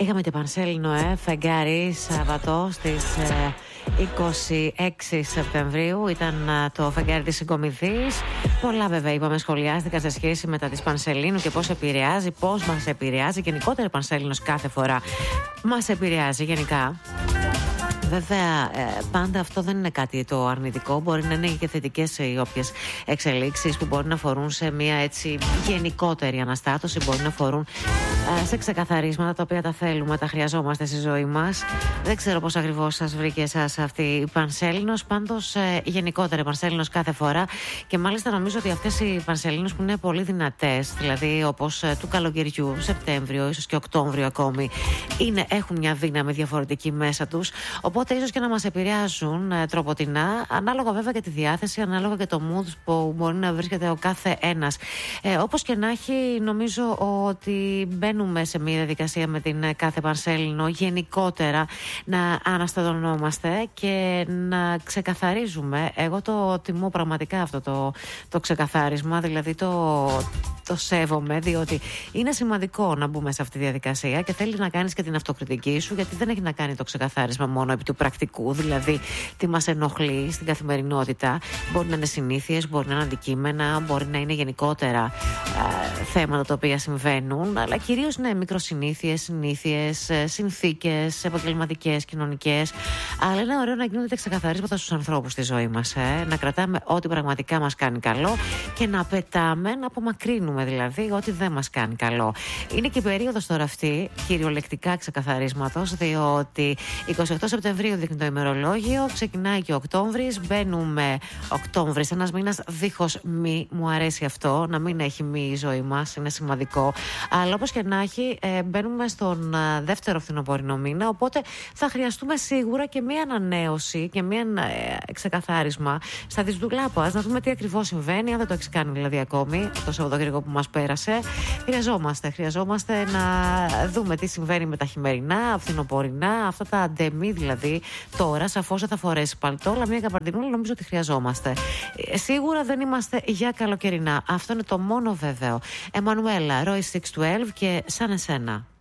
Είχαμε και πανσέλινο φεγγάρι Σαββατό στις 26 Σεπτεμβρίου. Ήταν το φεγγάρι της Συγκομιδής. Πολλά βέβαια είπαμε σχολιάστηκαν σε σχέση με τα της Πανσελίνου και πώς επηρεάζει, πώς μας επηρεάζει. Γενικότερα Πανσέλινος κάθε φορά μας επηρεάζει γενικά. Βέβαια, πάντα αυτό δεν είναι κάτι το αρνητικό. Μπορεί να είναι και θετικές οι όποιες εξελίξεις που μπορεί να αφορούν σε μια έτσι γενικότερη αναστάτωση, μπορεί να αφορούν σε ξεκαθαρίσματα τα οποία τα θέλουμε, τα χρειαζόμαστε στη ζωή μας. Δεν ξέρω πώς ακριβώς σας βρήκε εσάς αυτή η Πανσέλινος. Πάντως, γενικότερα η Πανσέλινος κάθε φορά. Και μάλιστα νομίζω ότι αυτές οι Πανσελίνους που είναι πολύ δυνατές, δηλαδή όπως του καλοκαιριού, Σεπτέμβριο, ίσως και Οκτώβριο ακόμη, έχουν μια δύναμη διαφορετική μέσα τους. Οπότε ίσως και να μας επηρεάζουν τροποτινά, ανάλογα βέβαια και τη διάθεση, ανάλογα και το mood που μπορεί να βρίσκεται ο κάθε ένας. Όπως και να έχει, νομίζω ότι μπαίνουμε σε μια διαδικασία με την κάθε Πανσέλινο γενικότερα να αναστατωνόμαστε και να ξεκαθαρίζουμε. Εγώ το τιμώ πραγματικά αυτό το ξεκαθάρισμα, δηλαδή το σέβομαι, διότι είναι σημαντικό να μπούμε σε αυτή τη διαδικασία και θέλει να κάνεις και την αυτοκριτική σου, γιατί δεν έχει να κάνει το ξεκαθάρισμα μόνο επί του πρακτικού, δηλαδή τι μας ενοχλεί στην καθημερινότητα. Μπορεί να είναι συνήθειες, μπορεί να είναι αντικείμενα, μπορεί να είναι γενικότερα θέματα τα οποία συμβαίνουν, αλλά κυρίως ναι, μικροσυνήθειες, συνθήκες, επαγγελματικές, κοινωνικές. Αλλά είναι ωραίο να γίνονται ξεκαθαρίσματα στους ανθρώπους στη ζωή μας. Να κρατάμε ό,τι πραγματικά μας κάνει καλό και να πετάμε, να απομακρύνουμε δηλαδή ό,τι δεν μας κάνει καλό. Είναι και η περίοδος τώρα αυτή κυριολεκτικά ξεκαθαρίσματος, διότι 28 Σεπτεμβρίου δείχνει το ημερολόγιο, ξεκινάει και ο Οκτώβρης, μπαίνουμε Οκτώβρης, ένας μήνας δίχως μη. Μου αρέσει αυτό, να μην έχει μη η ζωή μας, είναι σημαντικό. Αλλά όπως και να έχει, μπαίνουμε στον δεύτερο φθινοπορεινό μήνα, οπότε θα χρειαστούμε σίγουρα και μία ανανέωση και μία ξεκαθάρισμα στα δυσδουλάπας, να δούμε τι ακριβώς συμβαίνει, αν δεν το έχει κάνει δηλαδή ακόμη το Σαββατοκύριακο που μας πέρασε. Χρειαζόμαστε να δούμε τι συμβαίνει με τα χειμερινά, φθινοπορεινά, αυτά τα ντεμί δηλαδή. Τώρα σαφώς δεν θα φορέσει παλτό, αλλά μια καπαρτινούλα νομίζω ότι χρειαζόμαστε. Σίγουρα δεν είμαστε για καλοκαιρινά. Αυτό είναι το μόνο βέβαιο. Εμμανουέλα, Roy 612 και σαν εσένα.